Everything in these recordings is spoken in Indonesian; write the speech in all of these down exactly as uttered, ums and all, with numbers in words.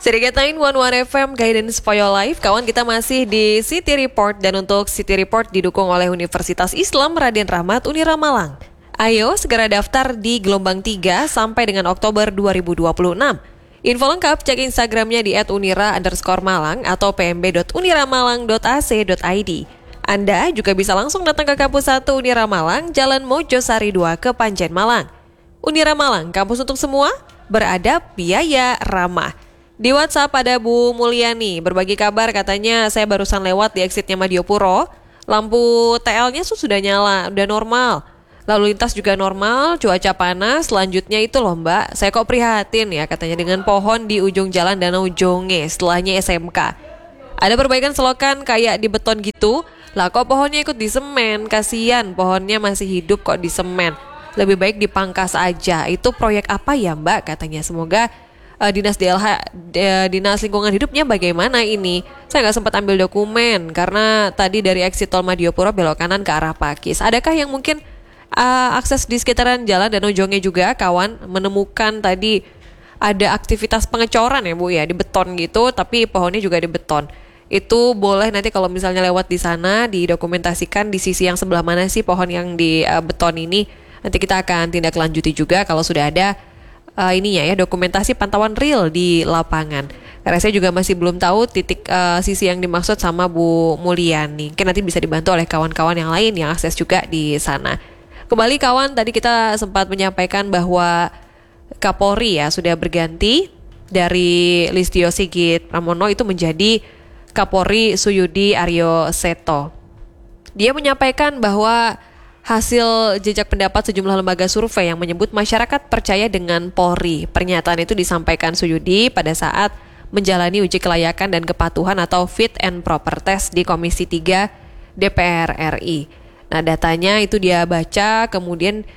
Serigala One One F M Guidance for Your Life. Kawan, kita masih di City Report. Dan untuk City Report didukung oleh Universitas Islam Raden Rahmat Unira Malang. Ayo segera daftar di gelombang tiga sampai dengan Oktober dua ribu dua puluh enam. Info lengkap cek Instagramnya di et unira underscore malang atau pmb dot uniramalang dot a c dot i d. Anda juga bisa langsung datang ke kampus satu Unira Malang, Jalan Mojosari dua, Kepanjen Malang. Unira Malang, kampus untuk semua, beradab, biaya, ramah. Di WhatsApp ada Bu Mulyani, berbagi kabar katanya saya barusan lewat di exitnya Madiopuro, lampu T L-nya sudah nyala, udah normal. Lalu lintas juga normal, cuaca panas, selanjutnya itu loh Mbak, saya kok prihatin ya katanya dengan pohon di ujung jalan Danau Jonge, setelahnya S M K. Ada perbaikan selokan kayak di beton gitu, lah kok pohonnya ikut di semen, kasihan pohonnya masih hidup kok di semen. Lebih baik dipangkas aja, itu proyek apa ya Mbak katanya, semoga Uh, Dinas D L H, uh, Dinas Lingkungan Hidupnya bagaimana ini? Saya nggak sempat ambil dokumen karena tadi dari exit tol Madiopuro belok kanan ke arah Pakis. Adakah yang mungkin uh, akses di sekitaran jalan Danau Jonge juga kawan menemukan tadi ada aktivitas pengecoran ya Bu ya di beton gitu, tapi pohonnya juga di beton. Itu boleh nanti kalau misalnya lewat di sana didokumentasikan di sisi yang sebelah mana sih pohon yang di uh, beton ini. Nanti kita akan tindak lanjuti juga kalau sudah ada Uh, ininya ya, dokumentasi pantauan real di lapangan. Karena saya juga masih belum tahu titik uh, sisi yang dimaksud sama Bu Mulyani. Mungkin nanti bisa dibantu oleh kawan-kawan yang lain yang akses juga di sana. Kembali kawan, tadi kita sempat menyampaikan bahwa Kapolri ya sudah berganti dari Listio Sigit Pramono itu menjadi Kapolri Suyudi Aryo Seto. Dia menyampaikan bahwa hasil jejak pendapat sejumlah lembaga survei yang menyebut masyarakat percaya dengan Polri. Pernyataan itu disampaikan Suyudi pada saat menjalani uji kelayakan dan kepatuhan atau fit and proper test di Komisi tiga D P R R I. Nah, datanya itu dia baca, kemudian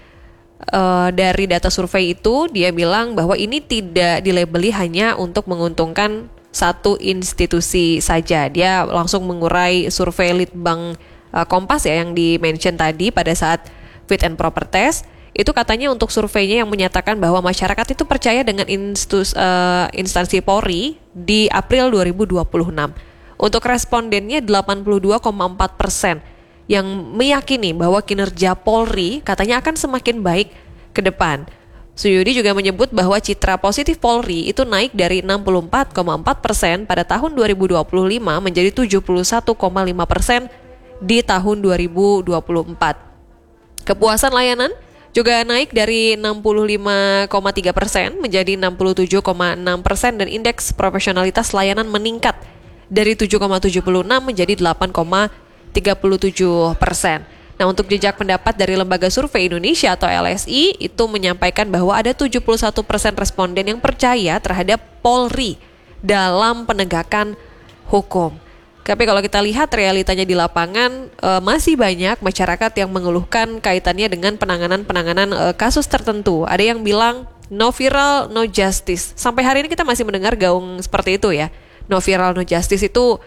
uh, dari data survei itu dia bilang bahwa ini tidak dilabeli hanya untuk menguntungkan satu institusi saja. Dia langsung mengurai survei Litbang Kompas ya yang di-mention tadi pada saat fit and proper test. Itu katanya untuk surveinya yang menyatakan bahwa masyarakat itu percaya dengan instus, uh, instansi Polri di April dua ribu dua puluh enam. Untuk respondennya delapan puluh dua koma empat persen yang meyakini bahwa kinerja Polri katanya akan semakin baik ke depan. Suyudi juga menyebut bahwa citra positif Polri itu naik dari enam puluh empat koma empat persen pada tahun dua ribu dua puluh lima menjadi tujuh puluh satu koma lima persen di tahun dua ribu dua puluh empat. Kepuasan layanan juga naik dari enam puluh lima koma tiga persen menjadi enam puluh tujuh koma enam persen dan indeks profesionalitas layanan meningkat dari tujuh koma tujuh enam menjadi delapan koma tiga tujuh persen. Nah, untuk jejak pendapat dari Lembaga Survei Indonesia atau L S I itu menyampaikan bahwa ada tujuh puluh satu persen responden yang percaya terhadap Polri dalam penegakan hukum. Tapi kalau kita lihat realitanya di lapangan e, masih banyak masyarakat yang mengeluhkan kaitannya dengan penanganan-penanganan e, kasus tertentu. Ada yang bilang no viral, no justice. Sampai hari ini kita masih mendengar gaung seperti itu ya. No viral, no justice itu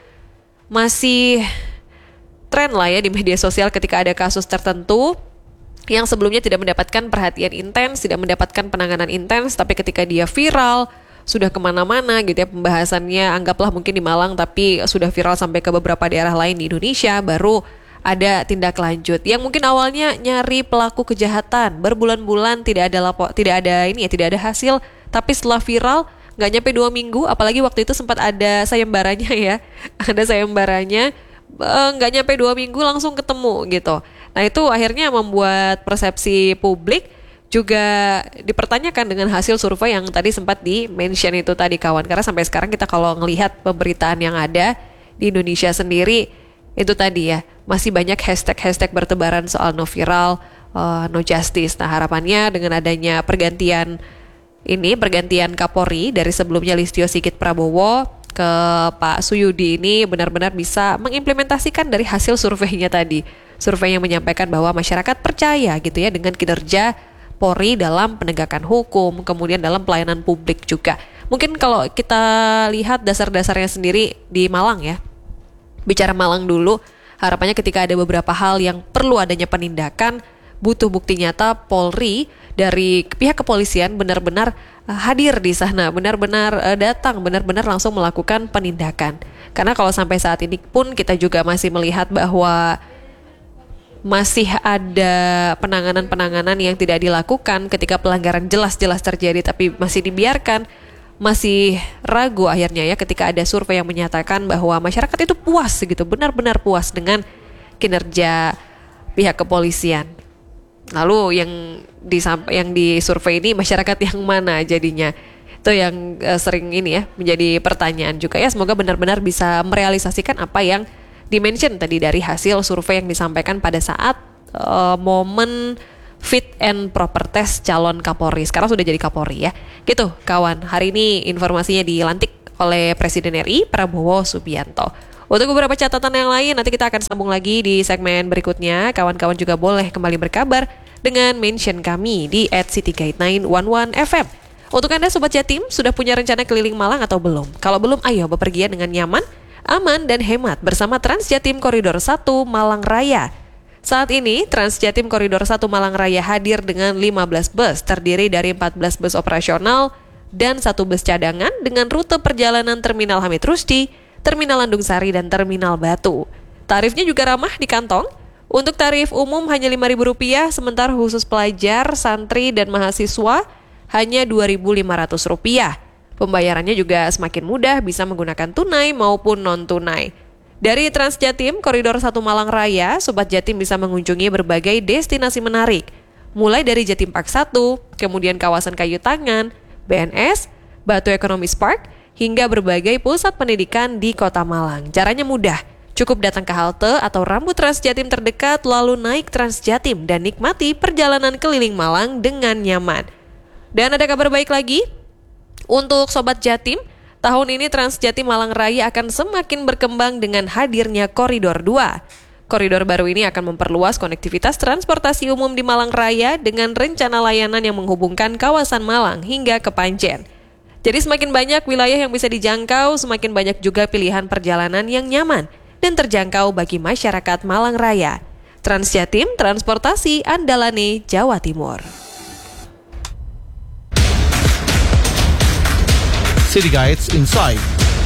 masih tren lah ya di media sosial ketika ada kasus tertentu yang sebelumnya tidak mendapatkan perhatian intens, tidak mendapatkan penanganan intens, tapi ketika dia viral, sudah kemana-mana gitu ya pembahasannya, anggaplah mungkin di Malang tapi sudah viral sampai ke beberapa daerah lain di Indonesia, baru ada tindak lanjut yang mungkin awalnya nyari pelaku kejahatan berbulan-bulan tidak ada lapo, tidak ada ini ya tidak ada hasil, tapi setelah viral nggak nyampe dua minggu, apalagi waktu itu sempat ada sayembaranya ya ada sayembaranya nggak e, nyampe dua minggu langsung ketemu gitu. Nah, itu akhirnya membuat persepsi publik juga dipertanyakan dengan hasil survei yang tadi sempat di-mention itu tadi kawan. Karena sampai sekarang kita kalau ngelihat pemberitaan yang ada di Indonesia sendiri, itu tadi ya, masih banyak hashtag-hashtag bertebaran soal no viral, uh, no justice. Nah, harapannya dengan adanya pergantian ini, pergantian Kapolri dari sebelumnya Listio Sigit Prabowo ke Pak Suyudi ini benar-benar bisa mengimplementasikan dari hasil surveinya tadi. Survei yang menyampaikan bahwa masyarakat percaya gitu ya dengan kinerja Polri dalam penegakan hukum, kemudian dalam pelayanan publik juga. Mungkin kalau kita lihat dasar-dasarnya sendiri di Malang ya, bicara Malang dulu, harapannya ketika ada beberapa hal yang perlu adanya penindakan, butuh bukti nyata Polri dari pihak kepolisian benar-benar uh, hadir di sana, benar-benar uh, datang, benar-benar langsung melakukan penindakan. Karena kalau sampai saat ini pun kita juga masih melihat bahwa masih ada penanganan-penanganan yang tidak dilakukan ketika pelanggaran jelas-jelas terjadi tapi masih dibiarkan, masih ragu akhirnya ya ketika ada survei yang menyatakan bahwa masyarakat itu puas gitu, benar-benar puas dengan kinerja pihak kepolisian. Lalu yang di yang di survei ini masyarakat yang mana jadinya? Itu yang uh, sering ini ya menjadi pertanyaan juga ya. Semoga benar-benar bisa merealisasikan apa yang dimention tadi dari hasil survei yang disampaikan pada saat uh, momen fit and proper test calon Kapolri. Sekarang sudah jadi Kapolri ya. Gitu kawan, hari ini informasinya dilantik oleh Presiden R I Prabowo Subianto. Untuk beberapa catatan yang lain nanti kita akan sambung lagi di segmen berikutnya. Kawan-kawan juga boleh kembali berkabar dengan mention kami di at city guide sembilan satu satu F M. Untuk Anda Sobat Jatim, sudah punya rencana keliling Malang atau belum? Kalau belum, ayo bepergian dengan nyaman, aman dan hemat bersama Transjatim Koridor satu Malang Raya. Saat ini Transjatim Koridor satu Malang Raya hadir dengan lima belas bus terdiri dari empat belas bus operasional dan satu bus cadangan dengan rute perjalanan Terminal Hamid Rusdi, Terminal Landung Sari dan Terminal Batu. Tarifnya juga ramah di kantong. Untuk tarif umum hanya lima ribu rupiah, sementara khusus pelajar, santri dan mahasiswa hanya dua ribu lima ratus rupiah. Pembayarannya juga semakin mudah, bisa menggunakan tunai maupun non-tunai. Dari Transjatim Koridor satu Malang Raya, Sobat Jatim bisa mengunjungi berbagai destinasi menarik. Mulai dari Jatim Park satu, kemudian kawasan Kayu Tangan, B N S, Batu Economy Park, hingga berbagai pusat pendidikan di Kota Malang. Caranya mudah, cukup datang ke halte atau rambut Transjatim terdekat lalu naik Transjatim dan nikmati perjalanan keliling Malang dengan nyaman. Dan ada kabar baik lagi, untuk Sobat Jatim, tahun ini Transjatim Malang Raya akan semakin berkembang dengan hadirnya Koridor dua. Koridor baru ini akan memperluas konektivitas transportasi umum di Malang Raya dengan rencana layanan yang menghubungkan kawasan Malang hingga ke Panjen. Jadi semakin banyak wilayah yang bisa dijangkau, semakin banyak juga pilihan perjalanan yang nyaman dan terjangkau bagi masyarakat Malang Raya. Transjatim, transportasi andalane Jawa Timur. City Guides Inside.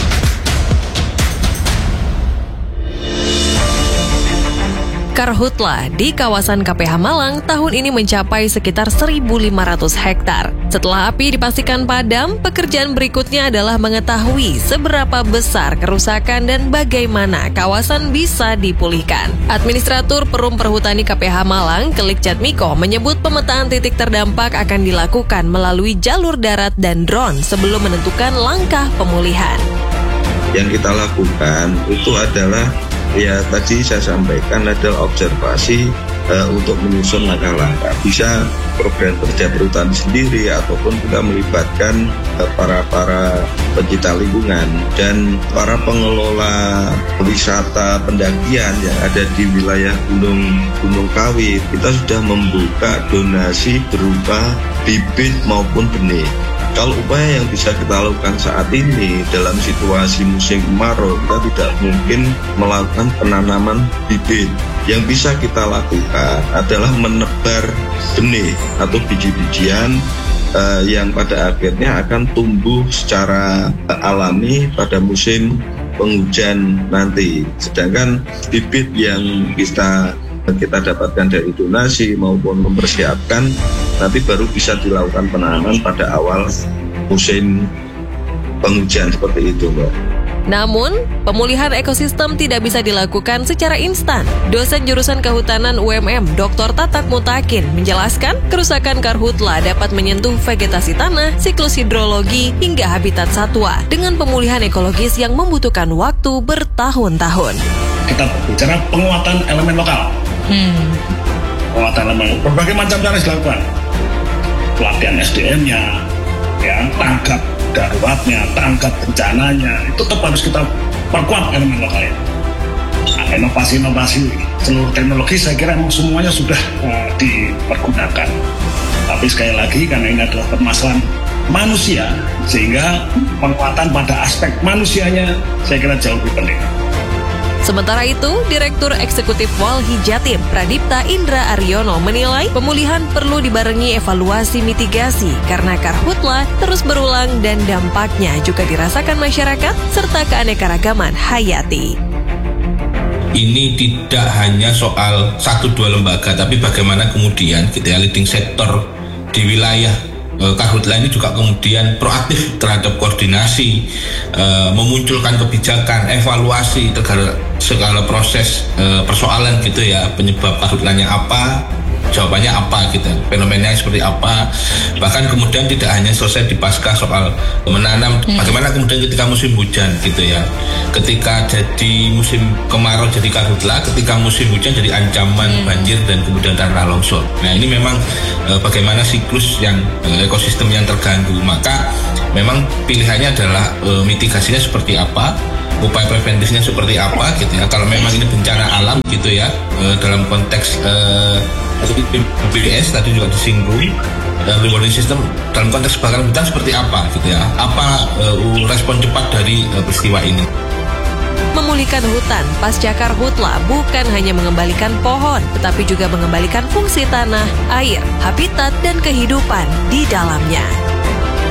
Karhutla di kawasan K P H Malang tahun ini mencapai sekitar seribu lima ratus hektar. Setelah api dipastikan padam, pekerjaan berikutnya adalah mengetahui seberapa besar kerusakan dan bagaimana kawasan bisa dipulihkan. Administratur Perum Perhutani K P H Malang, Kelik Jatmiko, menyebut pemetaan titik terdampak akan dilakukan melalui jalur darat dan drone sebelum menentukan langkah pemulihan. Yang kita lakukan itu adalah ya tadi saya sampaikan adalah observasi uh, untuk menyusun langkah-langkah. Bisa program kerja perhutani sendiri ataupun kita melibatkan uh, para para pencinta lingkungan dan para pengelola wisata pendakian yang ada di wilayah Gunung Gunung Kawi. Kita sudah membuka donasi berupa bibit maupun benih. Kalau upaya yang bisa kita lakukan saat ini dalam situasi musim kemarau, kita tidak mungkin melakukan penanaman bibit. Yang bisa kita lakukan adalah menebar benih atau biji-bijian uh, yang pada akhirnya akan tumbuh secara uh, alami pada musim penghujan nanti. Sedangkan bibit yang kita kita dapatkan dari donasi maupun mempersiapkan nanti baru bisa dilakukan penanaman pada awal musim penghujan seperti itu, Mbak. Namun, pemulihan ekosistem tidak bisa dilakukan secara instan. Dosen jurusan Kehutanan U M M, Doktor Tatak Mutakin, menjelaskan kerusakan karhutla dapat menyentuh vegetasi tanah, siklus hidrologi, hingga habitat satwa dengan pemulihan ekologis yang membutuhkan waktu bertahun-tahun. Kita bicara penguatan elemen lokal. Hmm. Penguatan elemen, berbagai macam cara dilakukan. Pelatihan S D M-nya, ya, tanggap daruratnya, tanggap bencananya, itu tetap harus kita perkuat elemen lokalnya. Nah, inovasi-inovasi seluruh teknologi saya kira memang semuanya sudah uh, dipergunakan. Tapi sekali lagi karena ini adalah permasalahan manusia, sehingga penguatan pada aspek manusianya saya kira jauh lebih penting. Sementara itu, Direktur Eksekutif Walhi Jatim, Pradipta Indra Aryono menilai pemulihan perlu dibarengi evaluasi mitigasi karena karhutla terus berulang dan dampaknya juga dirasakan masyarakat serta keanekaragaman hayati. Ini tidak hanya soal satu dua lembaga, tapi bagaimana kemudian gitu ya, leading sektor di wilayah karhutla ini juga kemudian proaktif terhadap koordinasi, e, memunculkan kebijakan, evaluasi segala, segala proses e, persoalan gitu ya, penyebab karhutlanya apa, jawabannya apa gitu, fenomenanya seperti apa. Bahkan kemudian tidak hanya selesai di pasca soal menanam, hmm. bagaimana kemudian ketika musim hujan gitu ya, ketika jadi musim kemarau jadi karhutla, ketika musim hujan jadi ancaman hmm. banjir dan kemudian tanah longsor. Nah ini memang e, bagaimana siklus yang e, ekosistem yang terganggu, maka memang pilihannya adalah e, mitigasinya seperti apa, upaya preventifnya seperti apa gitu ya. Kalau memang ini bencana alam gitu ya, e, dalam konteks e, B B S tadi juga disinggung, uh, rewarding system dalam konteks kebakaran hutan seperti apa gitu ya, apa uh, respon cepat dari uh, peristiwa ini. Memulihkan hutan pasca karhutla bukan hanya mengembalikan pohon, tetapi juga mengembalikan fungsi tanah, air, habitat, dan kehidupan di dalamnya.